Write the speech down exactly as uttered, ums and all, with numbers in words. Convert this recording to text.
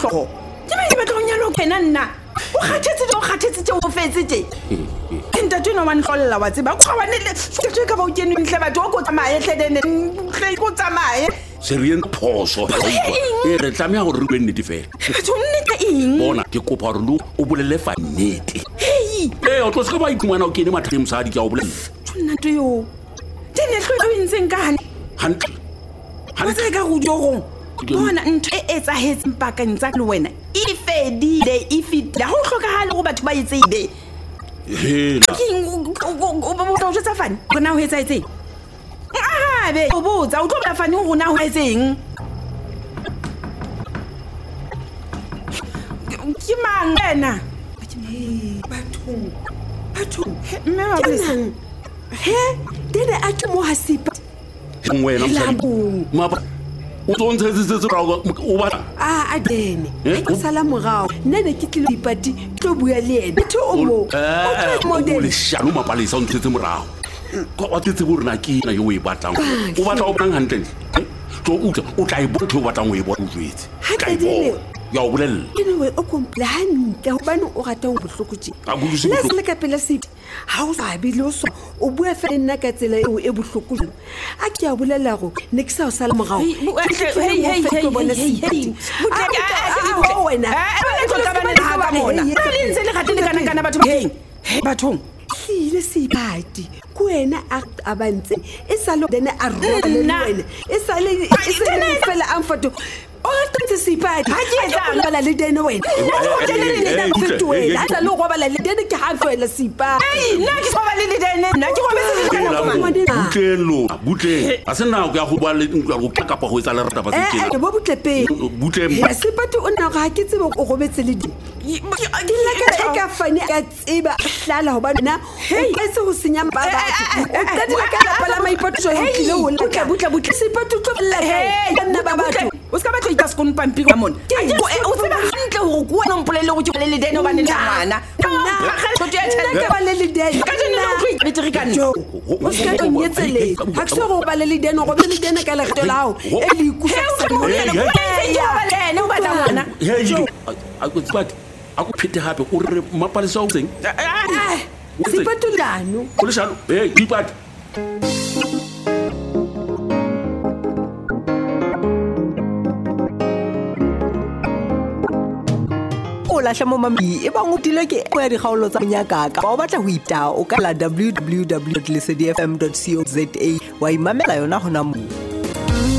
hlogo ke ba ba tlo nyalo kena nna o khathetse o khathetse tse o fetse tse nta tuna wan kholla wa tseba kwa wane le tse ka ba o kene ntle batho o go tsamaye hlelene hle go tsamaye serien phoso e re tlamea go re benne difela batho nnete eng bona ke kopa re lo o bolele fa nnete eh o tlo se ba itumana o kene mathata mosadi ke a o bolella tuna to yo tene hlo o intseng kana hantle hantle ka go jogo bona ntho e etsa hetsa mpakang tsa le wena e fedile e fitla ho hlokahale go batho ba itsebe hela o ba o tsa fane bona ho etsa etseng ah be o botsa o tlo ba fane go na ho etseng ke mang wena batho batho mme wa tsang he dene a tmo hasipa ngwena mosadi mapa o tsontse tse tse rago o ba a a dene e sala mogao nna ne ke tlile dipati tlo bua le ene batho o mo o mo le shano mapalesa o ntse morago go wa tse go rena ke na yo e batlang o batla o bang hantle tlo utla o tla e botho o batlang o e bona o jwetse ka dine ya o bolella anyway o complain ka hobane o rata go bohlokotse la se le ka pela siti ha o sa bile o so o bua fa nna ka tsela eo e bohlokotse a ke a bolela go ne ke sa o sala mogao hey hey hey bona siti o wena e tlo ka bana ha ka mona le ntse le gatile kana kana batho ba eng bathong ile sipati kuwena a bantse e salo dene a rola le wena e sale e sale fela amfato o tantse sipati ha ke etsa bala le dene wena o dene le nna fetwela ha lo go bala le dene ke ha fela sipati nna ke go bala le dene nna ke go bala kana butlelo butle a se na go ya go ba le go ka pa go etsa le rata ba se ke bo butlepe butle sipati o nna ga ke tsebe go go betse le di ke la ka ka fane ka tseba hlala hobana e se go senya ba batho o qadile ka la pala maipotso e tlile ho nka butla butla sipati tlo bella ka nna ba batho o ska batho itsa skon pampi ka mona o tseba hantle ho go wena mpolele go tshwele le dene bane nna ngwana nna ka ba le le dene ka tsena o tlo itse ka nna o ska go nyetsele ha ke so go ba le le dene go be le dene ka le gato lao e le ikusa o ba le ene o batla ngwana hey a go tsbat a go phete hape o re mapalesa o tseng sipati lano o le shano hey dipati lahla mo mami e bang o tile ke go ya dikgaolo tsa nyakaka ba o batla ho ita o ka la w w w dot lesedi f m dot co dot za wa imamela yona hona mo